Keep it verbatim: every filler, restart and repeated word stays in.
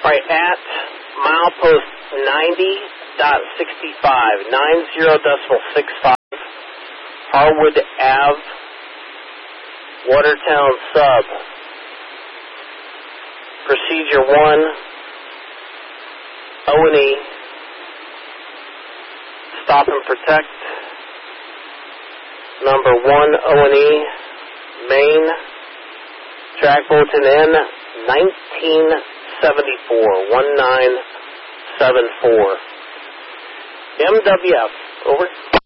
Right, at milepost ninety dot sixty-five, ninety decimal six five, Harwood Ave, Watertown Sub. Procedure one, O and E, stop and protect. Number one, O and E, main, track bulletin N nineteen seventy-four, one nine seven four. M W F, over.